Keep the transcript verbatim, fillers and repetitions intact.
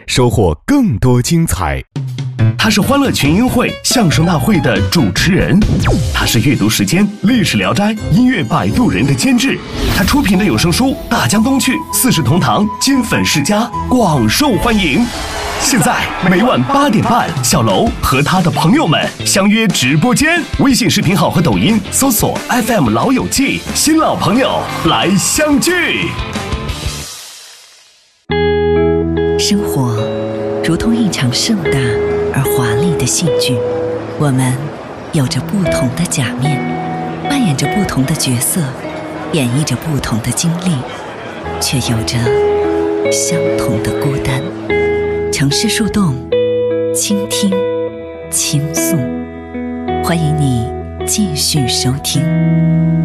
收获更多精彩。 他是欢乐群英会相声大会的主持人，他是阅读时间、历史聊斋、音乐摆渡人的监制，他出品的有声书《大江东去》《四世同堂》金粉世家广受欢迎。现在每晚八点半，小楼和他的朋友们相约直播间，微信视频号和抖音搜索 F M 老友记，新老朋友来相聚。 生活如同一场盛大而华丽的戏剧，我们有着不同的假面，扮演着不同的角色，演绎着不同的经历，却有着相同的孤单。城市树洞，倾听，倾诉，欢迎你继续收听。